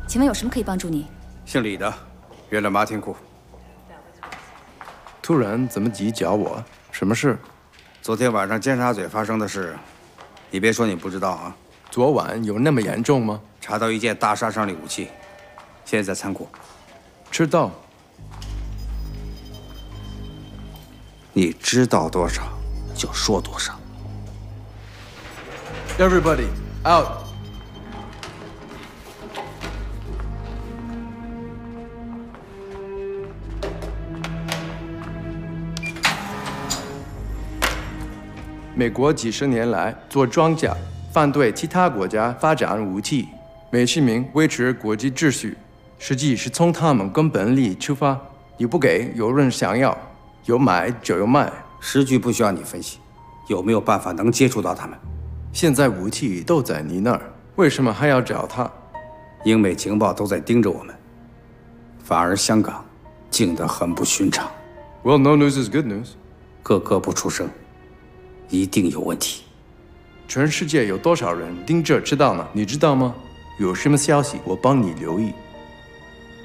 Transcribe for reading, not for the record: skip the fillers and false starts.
请问有什么可以帮助你？ 姓李的，约了马天库。 突然怎么急找我？什么事？ 昨天晚上尖沙咀发生的事，你别说你不知道啊。 昨晚有那么严重吗？ 查到一件大杀伤力武器，现在在仓库。 知道。 你知道多少，就说多少。 Everybody out。美国几十年来做庄稼，反对其他国家发展武器，为市民维持国际秩序，实际是从他们根本利益出发。你不给，有人想要，有买就有卖。 时局不需要你分析，有没有办法能接触到他们？ 现在武器都在你那儿，为什么还要找他？ 英美情报都在盯着我们，反而香港静得很不寻常。 Well, no news is good news。 个个不出声，一定有问题。 全世界有多少人盯着知道呢？你知道吗？有什么消息，我帮你留意。